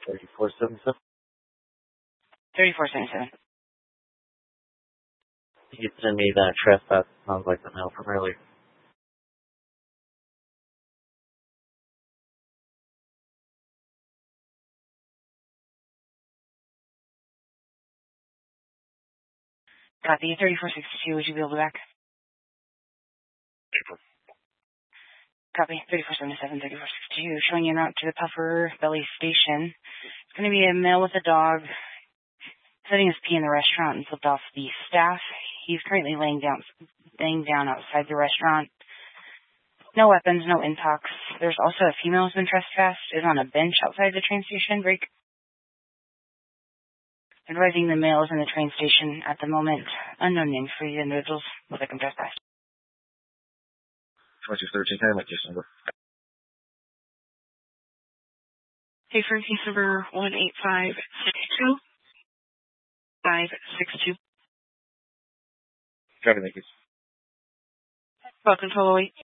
3477. 3477. You could send me that trespass. Sounds like the mail from earlier. Copy. 3462. Would you be able to back? Copy. 3477, 3462. Showing you en route to the Puffer Belly Station. It's going to be a male with a dog setting his pee in the restaurant and flipped off the staff. He's currently laying down outside the restaurant. No weapons, no intox. There's also a female who's been trespassed, is on a bench outside the train station. Break. Advising the male is in the train station at the moment. Unknown names for the individuals. Looks like I'm trespassed. 2013, can I make this number? Hey, for case number 18562. 562. Driving, thank you. Welcome to 08.